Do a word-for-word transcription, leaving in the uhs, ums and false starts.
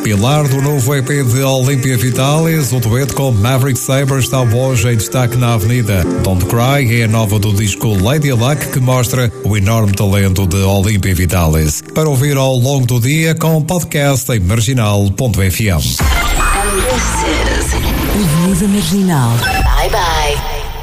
Pilar do novo E P de Olympia Vitalis, o dueto com Maverick Sabre está hoje em destaque na Avenida. Don't Cry é a nova do disco Lady Luck, que mostra o enorme talento de Olympia Vitalis. Para ouvir ao longo do dia com podcast em marginal ponto f m. Avenida Marginal. Bye bye.